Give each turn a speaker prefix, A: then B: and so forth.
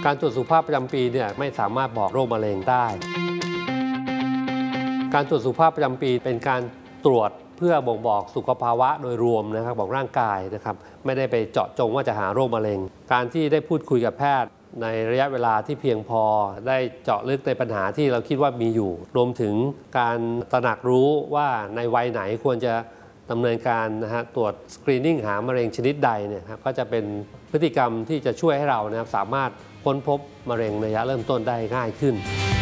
A: การตรวจสุขภาพประจำปีเนี่ยไม่สามารถบอกโรคมะเร็งได้การตรวจสุขภาพประจำปีเป็นการตรวจเพื่อบ่งบอกสุขภาวะโดยรวมนะครับบอกร่างกายนะครับไม่ได้ไปเจาะจงว่าจะหาโรคมะเร็งการที่ได้พูดคุยกับแพทย์ในระยะเวลาที่เพียงพอได้เจาะลึกในปัญหาที่เราคิดว่ามีอยู่รวมถึงการตระหนักรู้ว่าในวัยไหนควรจะดำเนินการตรวจสกรีนนิ่งหามะเร็งชนิดใดเนี่ยครับก็จะเป็นพฤติกรรมที่จะช่วยให้เรานะครับสามารถค้นพบมะเร็งในระยะเริ่มต้นได้ง่ายขึ้น